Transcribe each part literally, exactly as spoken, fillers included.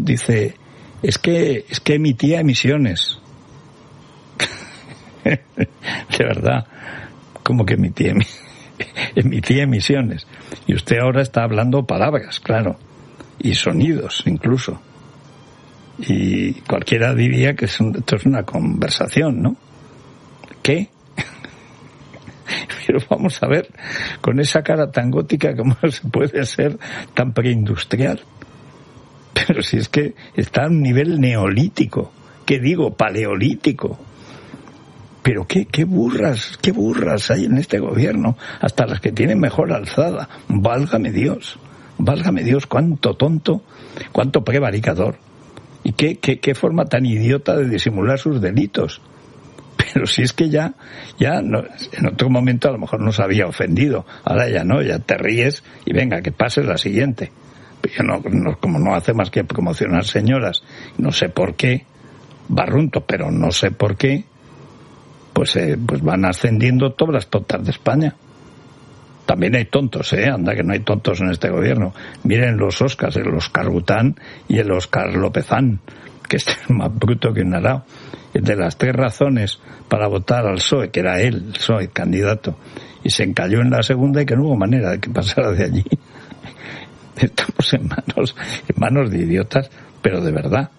dice, es que, es que emitía emisiones. De verdad, como que emitía, emitía emisiones. Y usted ahora está hablando palabras, claro, y sonidos incluso. Y cualquiera diría que es un, esto es una conversación, ¿no? ¿Qué? Pero vamos a ver, con esa cara tan gótica, ¿cómo se puede ser tan preindustrial? Pero si es que está a un nivel neolítico, ¿qué digo? Paleolítico. Pero qué, qué burras, qué burras hay en este gobierno, hasta las que tienen mejor alzada. Válgame Dios, válgame Dios, cuánto tonto, cuánto prevaricador. Y qué, qué, qué forma tan idiota de disimular sus delitos. Pero si es que ya, ya no, en otro momento a lo mejor nos había ofendido, ahora ya no, ya te ríes y venga, que pase la siguiente. Pero no, no, como no hace más que promocionar señoras, no sé por qué, barrunto, pero no sé por qué, pues, eh, pues van ascendiendo todas las tontas de España. También hay tontos, ¿eh? Anda que no hay tontos en este gobierno. Miren los Oscars, el Oscar Gután y el Oscar Lópezán, que este es más bruto que un arao. De las tres razones para votar al P S O E, que era él, el P S O E, candidato, y se encalló en la segunda y que no hubo manera de que pasara de allí. Estamos en manos, en manos de idiotas, pero de verdad.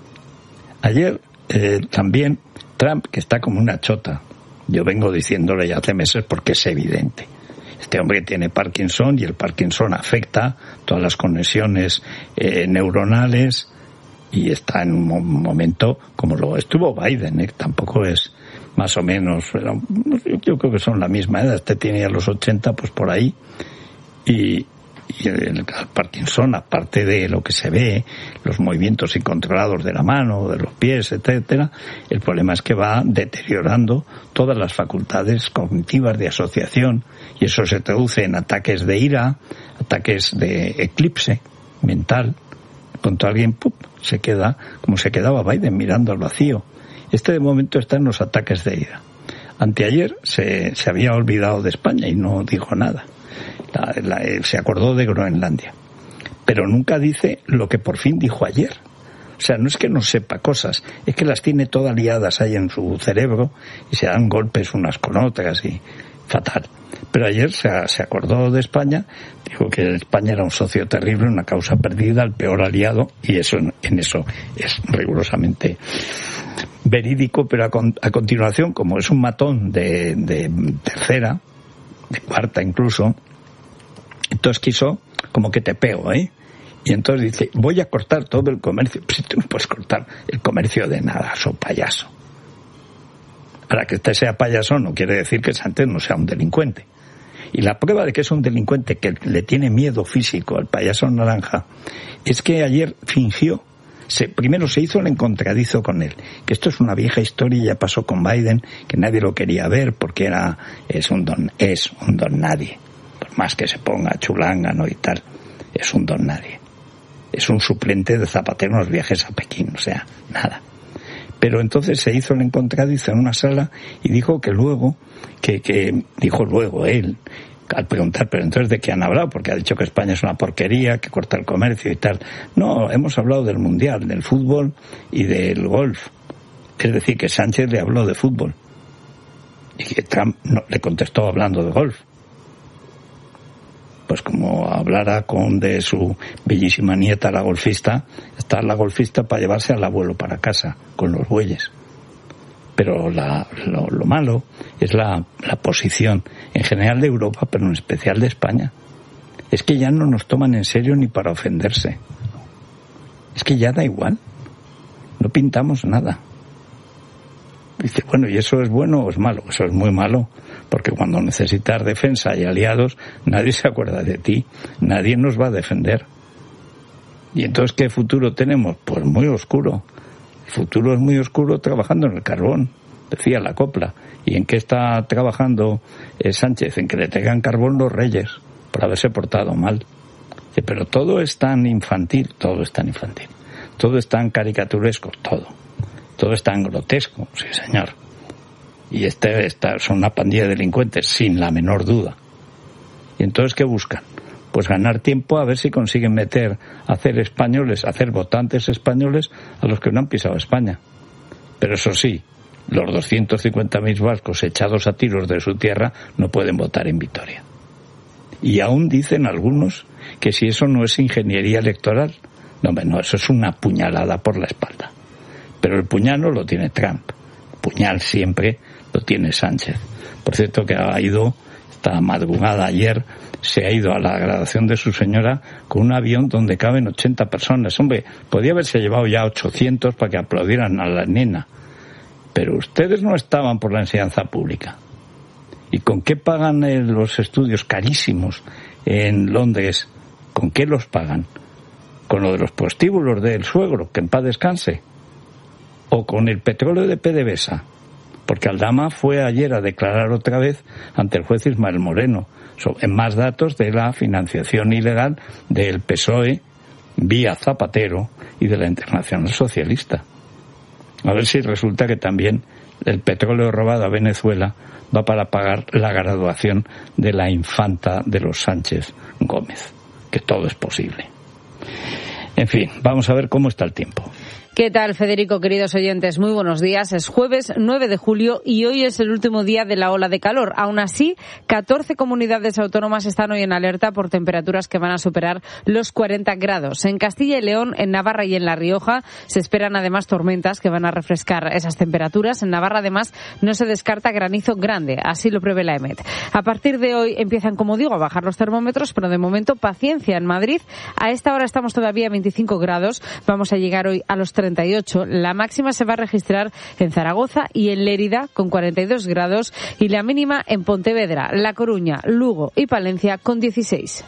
Ayer eh, también Trump, que está como una chota, yo vengo diciéndole ya hace meses porque es evidente. Este hombre tiene Parkinson y el Parkinson afecta todas las conexiones eh, neuronales y está en un momento como lo estuvo Biden, ¿eh? Tampoco es más o menos, yo creo que son la misma edad, este tiene ya los ochenta, pues por ahí, y, y el Parkinson, aparte de lo que se ve, los movimientos incontrolados de la mano, de los pies, etcétera, el problema es que va deteriorando todas las facultades cognitivas de asociación, y eso se traduce en ataques de ira, ataques de eclipse mental, cuando alguien ¡pup! Se queda como se quedaba Biden mirando al vacío. Este de momento está en los ataques de ira. Anteayer se, se había olvidado de España y no dijo nada. La, la, se acordó de Groenlandia. Pero nunca dice lo que por fin dijo ayer. O sea, no es que no sepa cosas, es que las tiene todas liadas ahí en su cerebro y se dan golpes unas con otras y fatal. Pero ayer se, se acordó de España, dijo que España era un socio terrible, una causa perdida, el peor aliado, y eso en eso es rigurosamente verídico, pero a, con, a continuación, como es un matón de, de tercera, de cuarta incluso, entonces quiso como que te pego, ¿eh? Y entonces dice, voy a cortar todo el comercio. Pues tú no puedes cortar el comercio de nada, so payaso. Ahora, que este sea payaso no quiere decir que Sánchez no sea un delincuente. Y la prueba de que es un delincuente que le tiene miedo físico al payaso naranja es que ayer fingió, se, primero se hizo el encontradizo con él, que esto es una vieja historia, ya pasó con Biden, que nadie lo quería ver porque era es un don es un don nadie, por más que se ponga chulanga, ¿no? Y tal, es un don nadie. Es un suplente de Zapatero en los viajes a Pekín, o sea, nada. Pero entonces se hizo el encontradizo en una sala y dijo que luego, que, que dijo luego él, al preguntar, pero entonces ¿de qué han hablado? Porque ha dicho que España es una porquería, que corta el comercio y tal. No, hemos hablado del Mundial, del fútbol y del golf. Es decir, que Sánchez le habló de fútbol y que Trump no, le contestó hablando de golf. Pues como hablara con de su bellísima nieta, la golfista, está la golfista para llevarse al abuelo para casa con los bueyes. Pero la, lo, lo malo es la, la posición en general de Europa, pero en especial de España. Es que ya no nos toman en serio ni para ofenderse. Es que ya da igual. No pintamos nada. Dice, bueno, ¿y eso es bueno o es malo? Eso es muy malo, porque cuando necesitas defensa y aliados, nadie se acuerda de ti, nadie nos va a defender. ¿Y entonces qué futuro tenemos? Pues muy oscuro. El futuro es muy oscuro trabajando en el carbón, decía la copla. ¿Y en qué está trabajando eh, Sánchez? En que le traigan carbón los reyes, por haberse portado mal. Pero todo es tan infantil, todo es tan infantil, todo es tan caricaturesco, todo. Todo es tan grotesco, sí señor. Y este, esta son una pandilla de delincuentes, sin la menor duda. ¿Y entonces qué buscan? pues ganar tiempo a ver si consiguen meter, hacer españoles, hacer votantes españoles a los que no han pisado España. Pero eso sí, los doscientos cincuenta mil vascos echados a tiros de su tierra no pueden votar en Vitoria. Y aún dicen algunos que si eso no es ingeniería electoral, no, no, eso es una puñalada por la espalda. Pero el puñal no lo tiene Trump, el puñal siempre lo tiene Sánchez. Por cierto que ha ido, esta madrugada ayer, se ha ido a la graduación de su señora con un avión donde caben ochenta personas. Hombre, podía haberse llevado ya ochocientos para que aplaudieran a la nena. Pero ustedes no estaban por la enseñanza pública. ¿Y con qué pagan los estudios carísimos en Londres? ¿Con qué los pagan? ¿Con lo de los prostíbulos del suegro, que en paz descanse? ¿O con el petróleo de PDVSA? Porque Aldama fue ayer a declarar otra vez ante el juez Ismael Moreno en más datos de la financiación ilegal del P S O E vía Zapatero y de la Internacional Socialista. A ver si resulta que también el petróleo robado a Venezuela va para pagar la graduación de la infanta de los Sánchez Gómez, que todo es posible. En fin, vamos a ver cómo está el tiempo. ¿Qué tal, Federico, queridos oyentes? Muy buenos días. Es jueves nueve de julio y hoy es el último día de la ola de calor. Aún así, catorce comunidades autónomas están hoy en alerta por temperaturas que van a superar los cuarenta grados. En Castilla y León, en Navarra y en La Rioja se esperan además tormentas que van a refrescar esas temperaturas. En Navarra, además, no se descarta granizo grande. Así lo prevé la EMET. A partir de hoy empiezan, como digo, a bajar los termómetros, pero de momento paciencia en Madrid. A esta hora estamos todavía a veinticinco grados. Vamos a llegar hoy a los treinta y ocho. La máxima se va a registrar en Zaragoza y en Lérida con cuarenta y dos grados y la mínima en Pontevedra, La Coruña, Lugo y Palencia con dieciséis.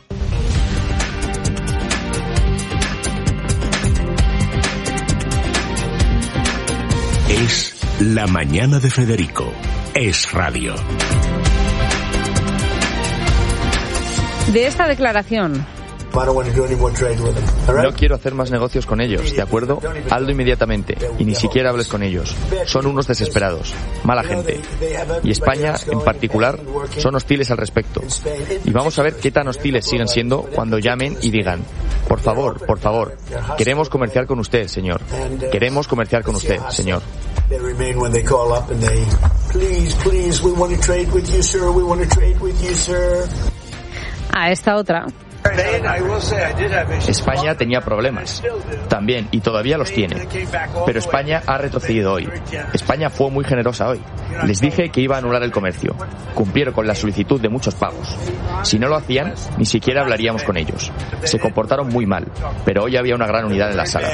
Es la mañana de Federico. Es radio. De esta declaración: no quiero hacer más negocios con ellos, ¿de acuerdo? Hazlo inmediatamente y ni siquiera hables con ellos. Son unos desesperados, mala gente. Y España, en particular, son hostiles al respecto. Y vamos a ver qué tan hostiles siguen siendo cuando llamen y digan: por favor, por favor, queremos comerciar con usted, señor. Queremos comerciar con usted, señor. A esta otra: España tenía problemas, también, y todavía los tiene. Pero España ha retrocedido hoy. España fue muy generosa hoy. Les dije que iba a anular el comercio. Cumplieron con la solicitud de muchos pagos. Si no lo hacían, ni siquiera hablaríamos con ellos. Se comportaron muy mal, pero hoy había una gran unidad en la sala.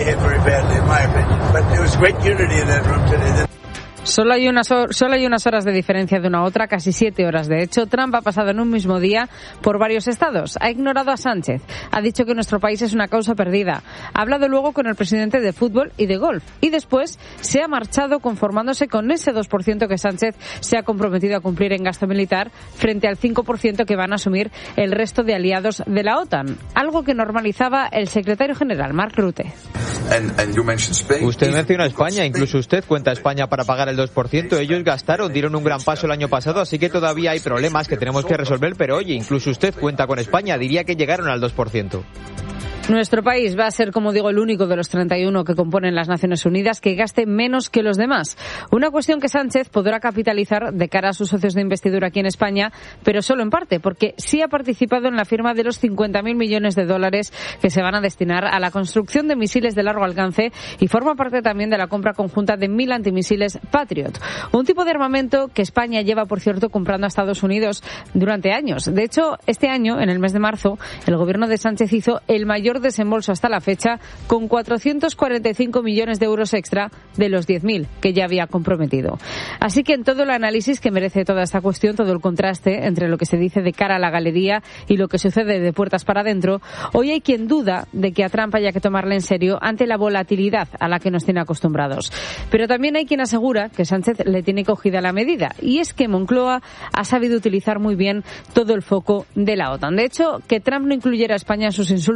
Solo hay, unas, solo hay unas horas de diferencia de una a otra, casi siete horas. De hecho, Trump ha pasado en un mismo día por varios estados. Ha ignorado a Sánchez. Ha dicho que nuestro país es una causa perdida. Ha hablado luego con el presidente de fútbol y de golf. Y después se ha marchado conformándose con ese dos por ciento que Sánchez se ha comprometido a cumplir en gasto militar frente al cinco por ciento que van a asumir el resto de aliados de la OTAN. Algo que normalizaba el secretario general, Mark Rutte. Usted menciona a España. Incluso usted cuenta a España para pagar el dos por ciento. Ellos gastaron, dieron un gran paso el año pasado, así que todavía hay problemas que tenemos que resolver, pero oye, incluso usted cuenta con España, diría que llegaron al dos por ciento. Nuestro país va a ser, como digo, el único de los treinta y uno que componen las Naciones Unidas que gaste menos que los demás. Una cuestión que Sánchez podrá capitalizar de cara a sus socios de investidura aquí en España, pero solo en parte, porque sí ha participado en la firma de los cincuenta mil millones de dólares que se van a destinar a la construcción de misiles de largo alcance y forma parte también de la compra conjunta de mil antimisiles Patriot. Un tipo de armamento que España lleva, por cierto, comprando a Estados Unidos durante años. De hecho, este año, en el mes de marzo, el gobierno de Sánchez hizo el mayor desembolso hasta la fecha con cuatrocientos cuarenta y cinco millones de euros extra de los diez mil que ya había comprometido. Así que en todo el análisis que merece toda esta cuestión, todo el contraste entre lo que se dice de cara a la galería y lo que sucede de puertas para adentro, hoy hay quien duda de que a Trump haya que tomarle en serio ante la volatilidad a la que nos tiene acostumbrados. Pero también hay quien asegura que Sánchez le tiene cogida la medida, y es que Moncloa ha sabido utilizar muy bien todo el foco de la OTAN. De hecho, que Trump no incluyera a España en sus insultos iniciales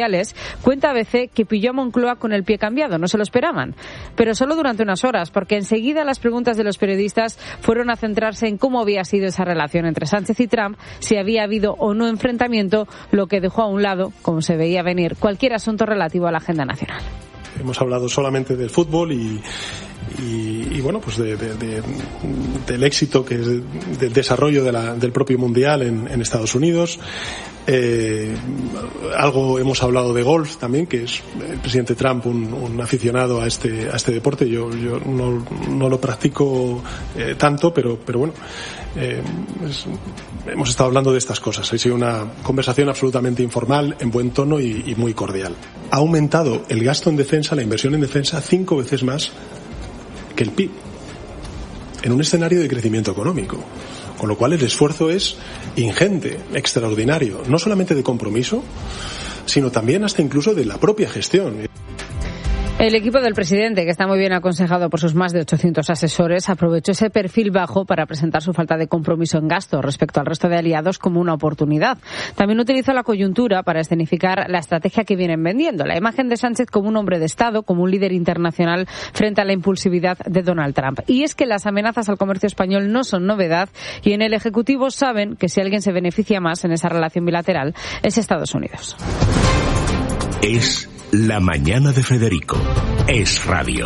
sociales, cuenta A B C que pilló a Moncloa con el pie cambiado, no se lo esperaban. Pero solo durante unas horas, porque enseguida las preguntas de los periodistas fueron a centrarse en cómo había sido esa relación entre Sánchez y Trump, si había habido o no enfrentamiento, lo que dejó a un lado, como se veía venir, cualquier asunto relativo a la agenda nacional. Hemos hablado solamente del fútbol y, y, y bueno, pues de, de, de, del éxito que es de, del desarrollo de la, del propio mundial en, en Estados Unidos. Eh, algo hemos hablado de golf también, que es el presidente Trump un, un aficionado a este a este deporte. Yo yo no, no lo practico eh, tanto, pero pero bueno, eh, es, hemos estado hablando de estas cosas. Ha sido una conversación absolutamente informal, en buen tono y, y muy cordial. Ha aumentado el gasto en defensa, la inversión en defensa, cinco veces más que el P I B, en un escenario de crecimiento económico. Con lo cual el esfuerzo es ingente, extraordinario, no solamente de compromiso, sino también hasta incluso de la propia gestión. El equipo del presidente, que está muy bien aconsejado por sus más de ochocientos asesores, aprovechó ese perfil bajo para presentar su falta de compromiso en gasto respecto al resto de aliados como una oportunidad. También utilizó la coyuntura para escenificar la estrategia que vienen vendiendo, la imagen de Sánchez como un hombre de Estado, como un líder internacional frente a la impulsividad de Donald Trump. Y es que las amenazas al comercio español no son novedad y en el Ejecutivo saben que si alguien se beneficia más en esa relación bilateral es Estados Unidos. Es La Mañana de Federico. Es Radio.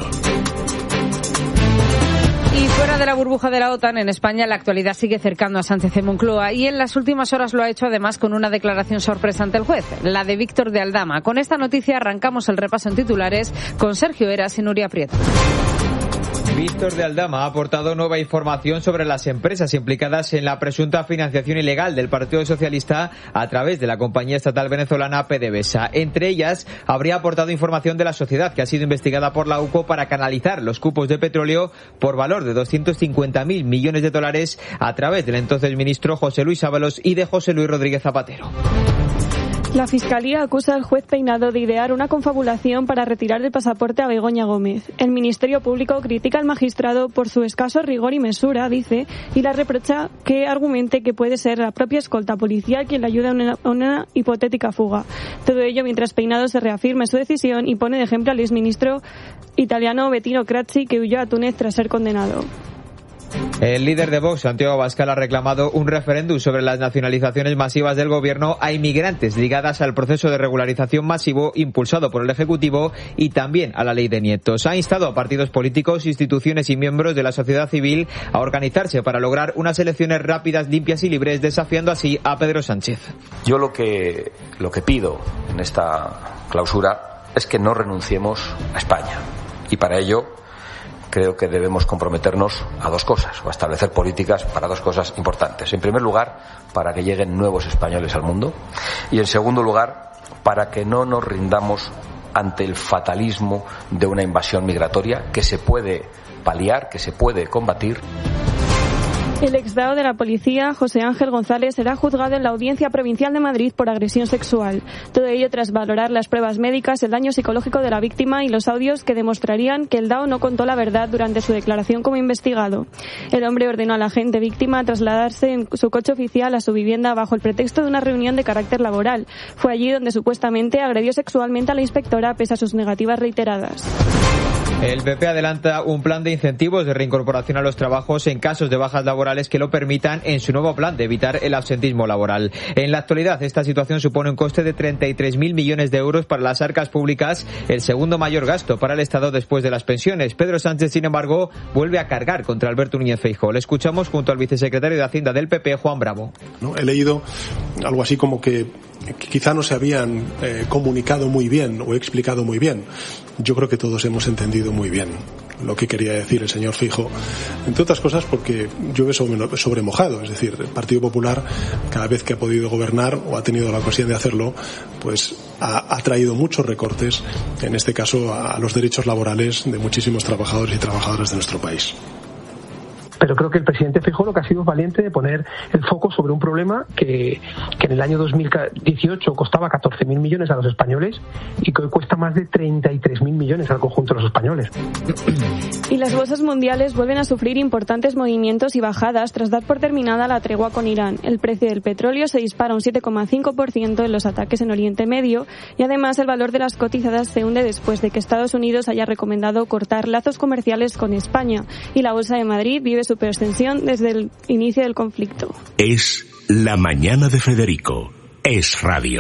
Y fuera de la burbuja de la OTAN, en España la actualidad sigue cercando a Sánchez en Moncloa y en las últimas horas lo ha hecho además con una declaración sorpresa ante el juez, la de Víctor de Aldama. Con esta noticia arrancamos el repaso en titulares con Sergio Heras y Nuria Prieto. Víctor de Aldama ha aportado nueva información sobre las empresas implicadas en la presunta financiación ilegal del Partido Socialista a través de la compañía estatal venezolana PDVSA. Entre ellas, habría aportado información de la sociedad que ha sido investigada por la U C O para canalizar los cupos de petróleo por valor de doscientos cincuenta mil millones de dólares a través del entonces ministro José Luis Ábalos y de José Luis Rodríguez Zapatero. La Fiscalía acusa al juez Peinado de idear una confabulación para retirar el pasaporte a Begoña Gómez. El Ministerio Público critica al magistrado por su escaso rigor y mesura, dice, y la reprocha que argumente que puede ser la propia escolta policial quien le ayuda a una, a una hipotética fuga. Todo ello mientras Peinado se reafirma en su decisión y pone de ejemplo al exministro italiano Bettino Craxi, que huyó a Túnez tras ser condenado. El líder de Vox, Santiago Abascal, ha reclamado un referéndum sobre las nacionalizaciones masivas del gobierno a inmigrantes ligadas al proceso de regularización masivo impulsado por el Ejecutivo y también a la ley de nietos. Ha instado a partidos políticos, instituciones y miembros de la sociedad civil a organizarse para lograr unas elecciones rápidas, limpias y libres, desafiando así a Pedro Sánchez. Yo lo que, lo que pido en esta clausura es que no renunciemos a España y para ello creo que debemos comprometernos a dos cosas, o a establecer políticas para dos cosas importantes. En primer lugar, para que lleguen nuevos españoles al mundo. Y en segundo lugar, para que no nos rindamos ante el fatalismo de una invasión migratoria que se puede paliar, que se puede combatir. El exdao de la policía, José Ángel González, será juzgado en la Audiencia Provincial de Madrid por agresión sexual. Todo ello tras valorar las pruebas médicas, el daño psicológico de la víctima y los audios que demostrarían que el dao no contó la verdad durante su declaración como investigado. El hombre ordenó a la agente víctima trasladarse en su coche oficial a su vivienda bajo el pretexto de una reunión de carácter laboral. Fue allí donde supuestamente agredió sexualmente a la inspectora pese a sus negativas reiteradas. El P P adelanta un plan de incentivos de reincorporación a los trabajos en casos de bajas laborales que lo permitan en su nuevo plan de evitar el absentismo laboral. En la actualidad, esta situación supone un coste de treinta y tres mil millones de euros para las arcas públicas, el segundo mayor gasto para el Estado después de las pensiones. Pedro Sánchez, sin embargo, vuelve a cargar contra Alberto Núñez Feijóo. Le escuchamos junto al vicesecretario de Hacienda del P P, Juan Bravo. No, he leído algo así como que quizá no se habían eh, comunicado muy bien o explicado muy bien. Yo creo que todos hemos entendido muy bien lo que quería decir el señor Feijóo, entre otras cosas porque llueve sobre, sobre mojado. Es decir, el Partido Popular, cada vez que ha podido gobernar o ha tenido la ocasión de hacerlo, pues ha, ha traído muchos recortes, en este caso a, a los derechos laborales de muchísimos trabajadores y trabajadoras de nuestro país. pero creo que el presidente Feijóo lo que ha sido valiente de poner el foco sobre un problema que, que en el año dos mil dieciocho costaba catorce mil millones a los españoles y que hoy cuesta más de treinta y tres mil millones al conjunto de los españoles. Y las bolsas mundiales vuelven a sufrir importantes movimientos y bajadas tras dar por terminada la tregua con Irán. El precio del petróleo se dispara un siete coma cinco por ciento en los ataques en Oriente Medio y además el valor de las cotizadas se hunde después de que Estados Unidos haya recomendado cortar lazos comerciales con España y la Bolsa de Madrid vive su extensión desde el inicio del conflicto. Es La Mañana de Federico. Es Radio.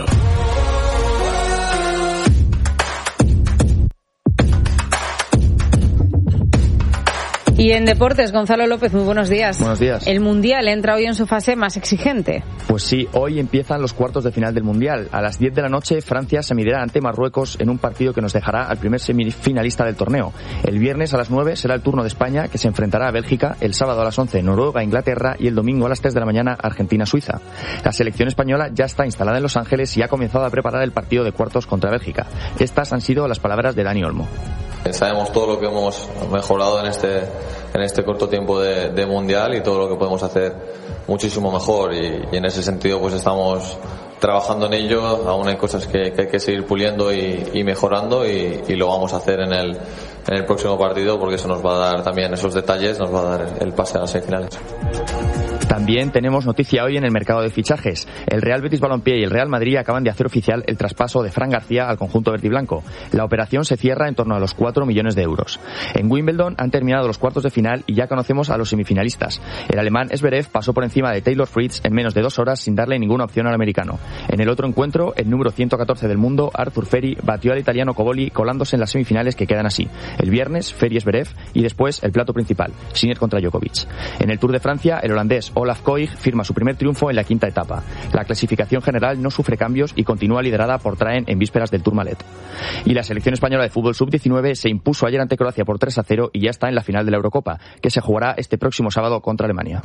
Y en deportes, Gonzalo López, muy buenos días. Buenos días. El Mundial entra hoy en su fase más exigente. Pues sí, hoy empiezan los cuartos de final del Mundial. A las diez de la noche, Francia se medirá ante Marruecos en un partido que nos dejará al primer semifinalista del torneo. El viernes a las nueve será el turno de España, que se enfrentará a Bélgica, el sábado a las once Noruega, Inglaterra y el domingo a las tres de la mañana Argentina, Suiza. La selección española ya está instalada en Los Ángeles y ha comenzado a preparar el partido de cuartos contra Bélgica. Estas han sido las palabras de Dani Olmo. Sabemos todo lo que hemos mejorado en este en este corto tiempo de, de mundial y todo lo que podemos hacer muchísimo mejor y, y en ese sentido pues estamos trabajando en ello. Aún hay cosas que, que hay que seguir puliendo y, y mejorando y, y lo vamos a hacer en el en el próximo partido porque eso nos va a dar también esos detalles, nos va a dar el pase a las semifinales. También tenemos noticia hoy en el mercado de fichajes. El Real Betis Balompié y el Real Madrid acaban de hacer oficial el traspaso de Fran García al conjunto verdiblanco. La operación se cierra en torno a los cuatro millones de euros. En Wimbledon han terminado los cuartos de final y ya conocemos a los semifinalistas. El alemán Zverev pasó por encima de Taylor Fritz en menos de dos horas sin darle ninguna opción al americano. En el otro encuentro, el número ciento catorce del mundo, Arthur Ferry, batió al italiano Coboli colándose en las semifinales que quedan así. El viernes, Ferry Zverev y después el plato principal, Sinner contra Djokovic. En el Tour de Francia, el holandés Olaf Koig firma su primer triunfo en la quinta etapa. La clasificación general no sufre cambios y continúa liderada por Traen en vísperas del Tourmalet. Y la selección española de fútbol sub diecinueve se impuso ayer ante Croacia por tres a cero y ya está en la final de la Eurocopa, que se jugará este próximo sábado contra Alemania.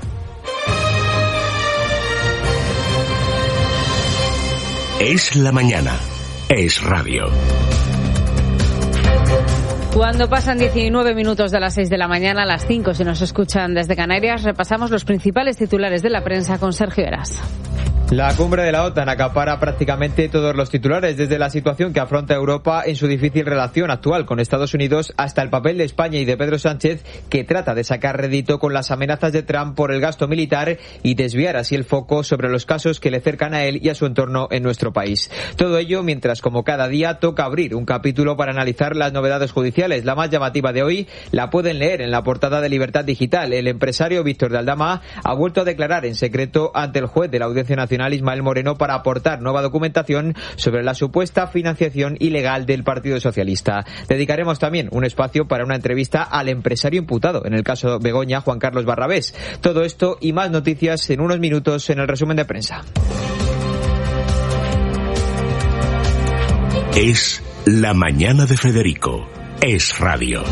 Es la mañana. Es radio. Cuando pasan diecinueve minutos de las seis de la mañana, a las cinco si nos escuchan desde Canarias, repasamos los principales titulares de la prensa con Sergio Eras. La cumbre de la OTAN acapara prácticamente todos los titulares, desde la situación que afronta Europa en su difícil relación actual con Estados Unidos hasta el papel de España y de Pedro Sánchez, que trata de sacar rédito con las amenazas de Trump por el gasto militar y desviar así el foco sobre los casos que le cercan a él y a su entorno en nuestro país. Todo ello mientras, como cada día, toca abrir un capítulo para analizar las novedades judiciales. La más llamativa de hoy la pueden leer en la portada de Libertad Digital. El empresario Víctor de Aldama ha vuelto a declarar en secreto ante el juez de la Audiencia Nacional Ismael Moreno para aportar nueva documentación sobre la supuesta financiación ilegal del Partido Socialista. Dedicaremos también un espacio para una entrevista al empresario imputado en el caso Begoña, Juan Carlos Barrabés. Todo esto y más noticias en unos minutos en el resumen de prensa. Es la mañana de Federico. Es radio.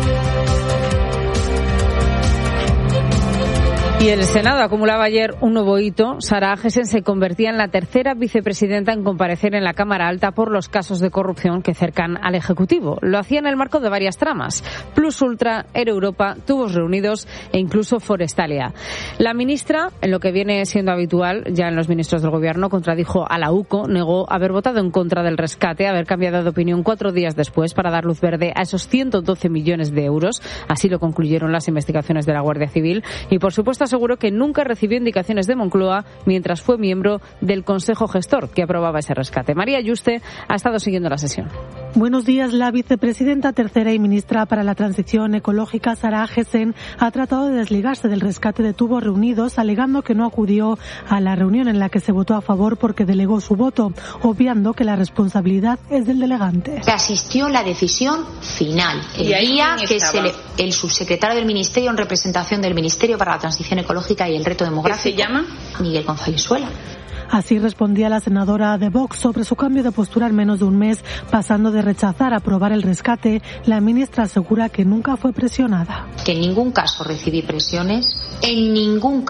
Y el Senado acumulaba ayer un nuevo hito. Sara Agesen se convertía en la tercera vicepresidenta en comparecer en la Cámara Alta por los casos de corrupción que cercan al Ejecutivo. Lo hacía en el marco de varias tramas: Plus Ultra, Air Europa, Tubos Reunidos e incluso Forestalia. La ministra, en lo que viene siendo habitual ya en los ministros del Gobierno, contradijo a la UCO, negó haber votado en contra del rescate, haber cambiado de opinión cuatro días después para dar luz verde a esos ciento doce millones de euros. Así lo concluyeron las investigaciones de la Guardia Civil y, por supuesto, aseguró que nunca recibió indicaciones de Moncloa mientras fue miembro del Consejo Gestor que aprobaba ese rescate. María Yuste ha estado siguiendo la sesión. Buenos días. La vicepresidenta tercera y ministra para la Transición Ecológica, Sara Agesen, ha tratado de desligarse del rescate de Tubos Reunidos, alegando que no acudió a la reunión en la que se votó a favor porque delegó su voto, obviando que la responsabilidad es del delegante. Asistió la decisión final, el día que se le, el subsecretario del Ministerio en representación del Ministerio para la Transición Ecológica y el Reto Demográfico. ¿Qué se llama? Miguel González Suela. Así respondía la senadora de Vox sobre su cambio de postura en menos de un mes, pasando de rechazar a aprobar el rescate. La ministra asegura que nunca fue presionada. Que en ningún caso recibí presiones, en ningún caso.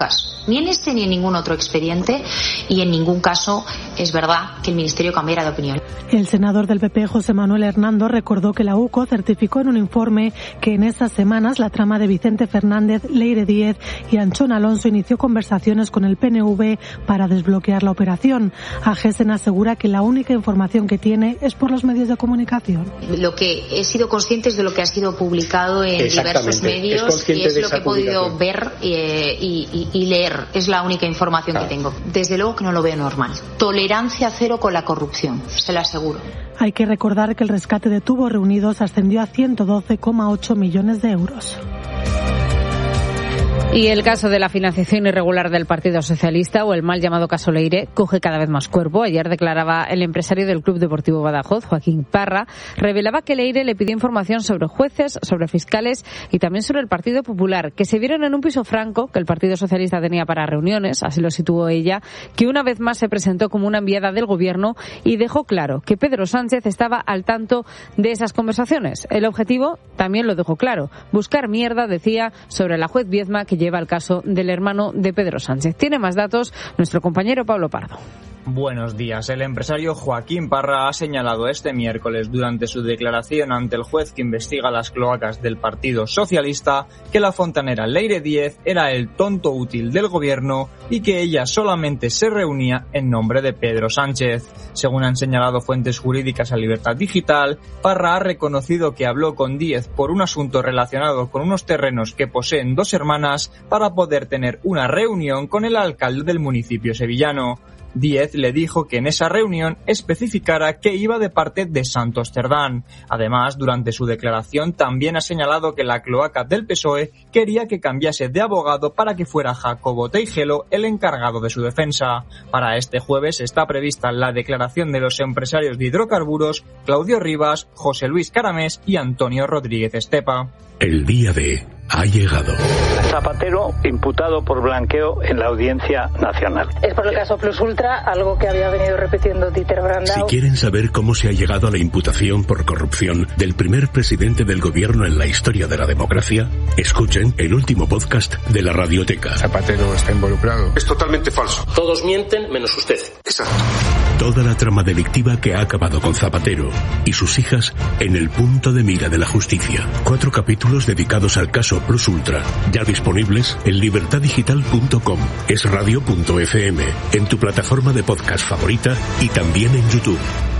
ni en este ni en ningún otro expediente, y en ningún caso es verdad que el Ministerio cambiara de opinión. El senador del P P, José Manuel Hernando, recordó que la U C O certificó en un informe que en esas semanas la trama de Vicente Fernández, Leire Díez y Anchón Alonso inició conversaciones con el P N V para desbloquear la operación. Agesen asegura que la única información que tiene es por los medios de comunicación. Lo que he sido consciente es de lo que ha sido publicado en diversos medios y es lo que he podido ver eh, y, y, y leer. Es la única información claro. que tengo. Desde luego que no lo veo normal. Tolerancia cero con la corrupción, se lo aseguro. Hay que recordar que el rescate de Tubos Reunidos ascendió a ciento doce coma ocho millones de euros. Y el caso de la financiación irregular del Partido Socialista, o el mal llamado caso Leire, coge cada vez más cuerpo. Ayer declaraba el empresario del Club Deportivo Badajoz, Joaquín Parra, revelaba que Leire le pidió información sobre jueces, sobre fiscales y también sobre el Partido Popular, que se vieron en un piso franco que el Partido Socialista tenía para reuniones, así lo situó ella, que una vez más se presentó como una enviada del Gobierno y dejó claro que Pedro Sánchez estaba al tanto de esas conversaciones. El objetivo también lo dejó claro, buscar mierda, decía, sobre la juez Viedma, que lleva el caso del hermano de Pedro Sánchez. Tiene más datos nuestro compañero Pablo Pardo. Buenos días. El empresario Joaquín Parra ha señalado este miércoles durante su declaración ante el juez que investiga las cloacas del Partido Socialista que la fontanera Leire Díez era el tonto útil del gobierno y que ella solamente se reunía en nombre de Pedro Sánchez. Según han señalado fuentes jurídicas a Libertad Digital, Parra ha reconocido que habló con Díez por un asunto relacionado con unos terrenos que poseen dos hermanas para poder tener una reunión con el alcalde del municipio sevillano. Díez le dijo que en esa reunión especificara que iba de parte de Santos Cerdán. Además, durante su declaración también ha señalado que la cloaca del P S O E quería que cambiase de abogado para que fuera Jacobo Teijelo el encargado de su defensa. Para este jueves está prevista la declaración de los empresarios de hidrocarburos Claudio Rivas, José Luis Caramés y Antonio Rodríguez Estepa. El día de ha llegado. Zapatero imputado por blanqueo en la Audiencia Nacional. Es por el caso Plus Ultra, algo que había venido repitiendo Dieter Brandau. Si quieren saber cómo se ha llegado a la imputación por corrupción del primer presidente del gobierno en la historia de la democracia, escuchen el último podcast de la Radioteca. Zapatero está involucrado. Es totalmente falso. Todos mienten menos usted. Exacto. Toda la trama delictiva que ha acabado con Zapatero y sus hijas en el punto de mira de la justicia. Cuatro capítulos dedicados al caso Plus Ultra, ya disponibles en libertad digital punto com, es radio punto f m, en tu plataforma de podcast favorita y también en YouTube.